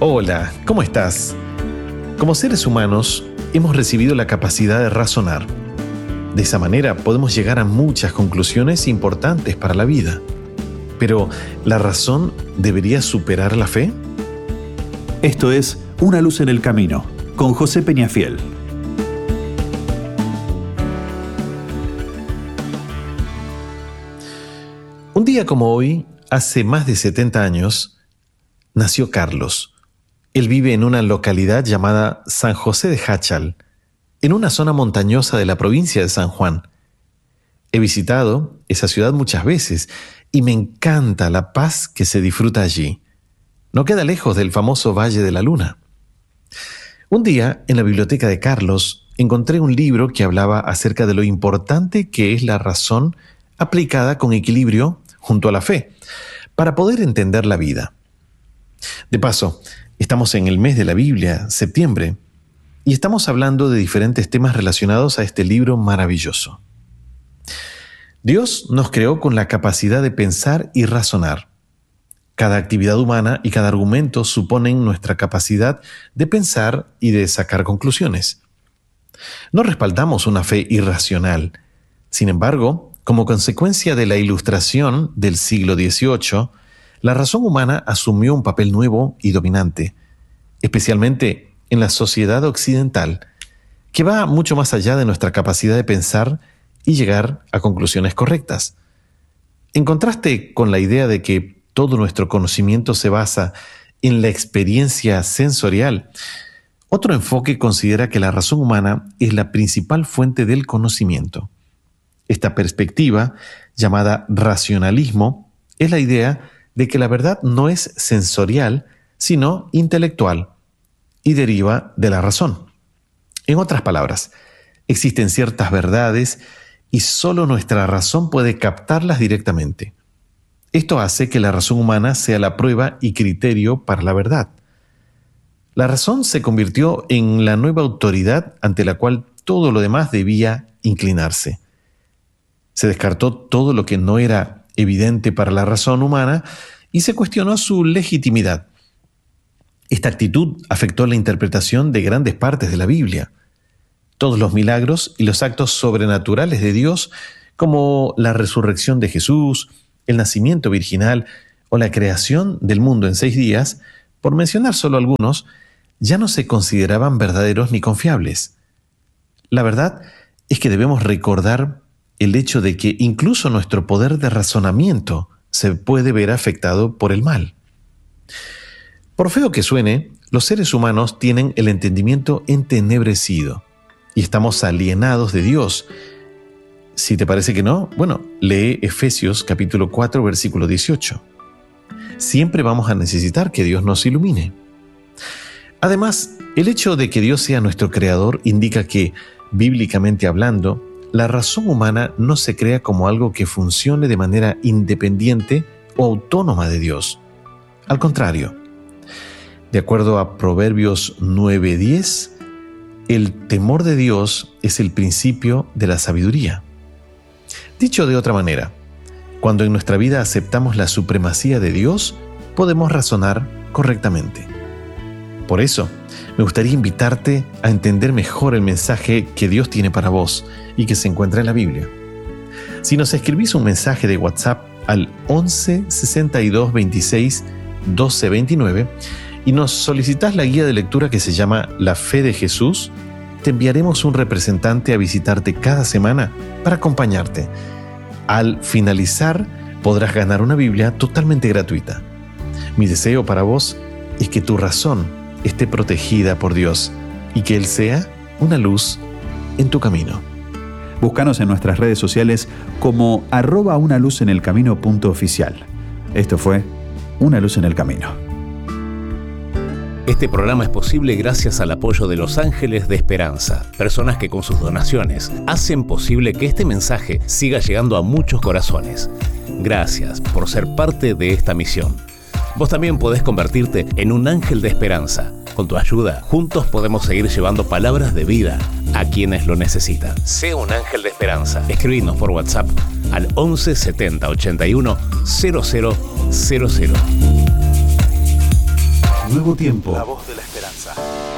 Hola, ¿cómo estás? Como seres humanos, hemos recibido la capacidad de razonar. De esa manera podemos llegar a muchas conclusiones importantes para la vida. Pero, ¿la razón debería superar la fe? Esto es Una luz en el camino, con José Peñafiel. Un día como hoy, hace más de 70 años, nació Carlos. Él vive en una localidad llamada San José de Jáchal, en una zona montañosa de la provincia de San Juan. He visitado esa ciudad muchas veces y me encanta la paz que se disfruta allí. No queda lejos del famoso Valle de la Luna. Un día, en la biblioteca de Carlos, encontré un libro que hablaba acerca de lo importante que es la razón aplicada con equilibrio junto a la fe, para poder entender la vida. De paso, estamos en el mes de la Biblia, septiembre, y estamos hablando de diferentes temas relacionados a este libro maravilloso. Dios nos creó con la capacidad de pensar y razonar. Cada actividad humana y cada argumento suponen nuestra capacidad de pensar y de sacar conclusiones. No respaldamos una fe irracional. Sin embargo, como consecuencia de la Ilustración del siglo XVIII, la razón humana asumió un papel nuevo y dominante, especialmente en la sociedad occidental, que va mucho más allá de nuestra capacidad de pensar y llegar a conclusiones correctas. En contraste con la idea de que todo nuestro conocimiento se basa en la experiencia sensorial, otro enfoque considera que la razón humana es la principal fuente del conocimiento. Esta perspectiva, llamada racionalismo, es la idea de que la verdad no es sensorial, sino intelectual, y deriva de la razón. En otras palabras, existen ciertas verdades y solo nuestra razón puede captarlas directamente. Esto hace que la razón humana sea la prueba y criterio para la verdad. La razón se convirtió en la nueva autoridad ante la cual todo lo demás debía inclinarse. Se descartó todo lo que no era evidente para la razón humana y se cuestionó su legitimidad. Esta actitud afectó la interpretación de grandes partes de la Biblia. Todos los milagros y los actos sobrenaturales de Dios, como la resurrección de Jesús, el nacimiento virginal o la creación del mundo en 6 días, por mencionar solo algunos, ya no se consideraban verdaderos ni confiables. La verdad es que debemos recordar el hecho de que incluso nuestro poder de razonamiento se puede ver afectado por el mal. Por feo que suene, los seres humanos tienen el entendimiento entenebrecido y estamos alienados de Dios. Si te parece que no, lee Efesios capítulo 4, versículo 18. Siempre vamos a necesitar que Dios nos ilumine. Además, el hecho de que Dios sea nuestro creador indica que, bíblicamente hablando, la razón humana no se crea como algo que funcione de manera independiente o autónoma de Dios. Al contrario, de acuerdo a Proverbios 9:10, el temor de Dios es el principio de la sabiduría. Dicho de otra manera, cuando en nuestra vida aceptamos la supremacía de Dios, podemos razonar correctamente. Por eso, me gustaría invitarte a entender mejor el mensaje que Dios tiene para vos y que se encuentra en la Biblia. Si nos escribís un mensaje de WhatsApp al 11 62 26 12 29 y nos solicitás la guía de lectura que se llama La Fe de Jesús, te enviaremos un representante a visitarte cada semana para acompañarte. Al finalizar, podrás ganar una Biblia totalmente gratuita. Mi deseo para vos es que tu razón esté protegida por Dios y que Él sea una luz en tu camino. Búscanos en nuestras redes sociales como @unaluzenelcamino.oficial. Esto fue Una Luz en el Camino. Este programa es posible gracias al apoyo de Los Ángeles de Esperanza, personas que con sus donaciones hacen posible que este mensaje siga llegando a muchos corazones. Gracias por ser parte de esta misión. Vos también podés convertirte en un ángel de esperanza. Con tu ayuda, juntos podemos seguir llevando palabras de vida a quienes lo necesitan. Sé un ángel de esperanza. Escribinos por WhatsApp al 11 70 81 0000. Nuevo tiempo. La voz de la esperanza.